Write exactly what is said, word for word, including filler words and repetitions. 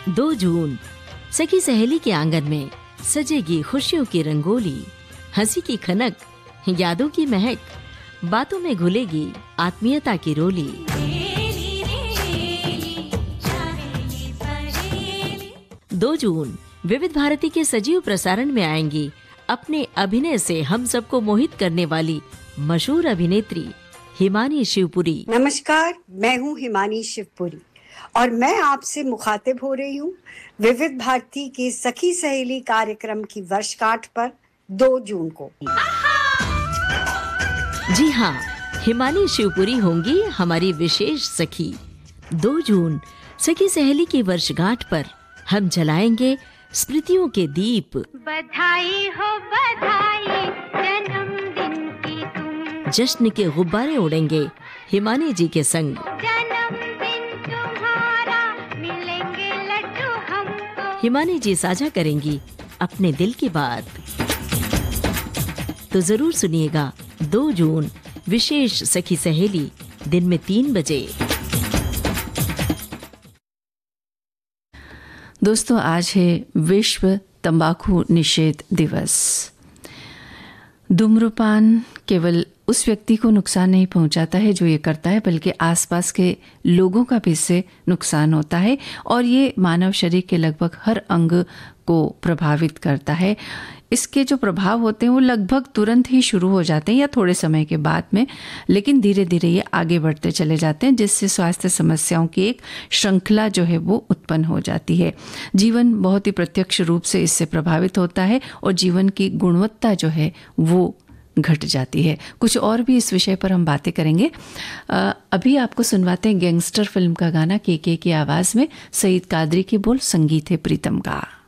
दो जून सखी सहेली के आंगन में सजेगी खुशियों की रंगोली, हंसी की खनक, यादों की महक, बातों में घुलेगी आत्मीयता की रोली। दो जून विविध भारती के सजीव प्रसारण में आएंगी अपने अभिनय से हम सबको मोहित करने वाली मशहूर अभिनेत्री हिमानी शिवपुरी। नमस्कार, मैं हूँ हिमानी शिवपुरी और मैं आपसे मुखातिब हो रही हूँ विविध भारती के सखी सहेली कार्यक्रम की वर्षगांठ पर दो जून को। जी हाँ, हिमानी शिवपुरी होंगी हमारी विशेष सखी। दो जून सखी सहेली की वर्षगांठ पर हम जलाएंगे स्मृतियों के दीप। बधाई हो बधाई जन्मदिन की तुम, जश्न के गुब्बारे उड़ेंगे हिमानी जी के संग। जन्मदिन तुम्हारा मिलेंगे लड्डू हमको। हिमानी जी साझा करेंगी अपने दिल की बात। तो जरूर सुनिएगा दो जून विशेष सखी सहेली दिन में तीन बजे। दोस्तों, आज है विश्व तंबाकू निषेध दिवस। धूम्रपान केवल उस व्यक्ति को नुकसान नहीं पहुंचाता है जो ये करता है, बल्कि आसपास के लोगों का भी इससे नुकसान होता है और ये मानव शरीर के लगभग हर अंग को प्रभावित करता है। इसके जो प्रभाव होते हैं वो लगभग तुरंत ही शुरू हो जाते हैं या थोड़े समय के बाद में, लेकिन धीरे धीरे ये आगे बढ़ते चले जाते हैं, जिससे स्वास्थ्य समस्याओं की एक श्रृंखला जो है वो उत्पन्न हो जाती है। जीवन बहुत ही प्रत्यक्ष रूप से इससे प्रभावित होता है और जीवन की गुणवत्ता जो है वो घट जाती है। कुछ और भी इस विषय पर हम बातें करेंगे। आ, अभी आपको सुनवाते हैं गैंगस्टर फिल्म का गाना के के की आवाज़ में, सईद कादरी के बोल, संगीत है प्रीतम का।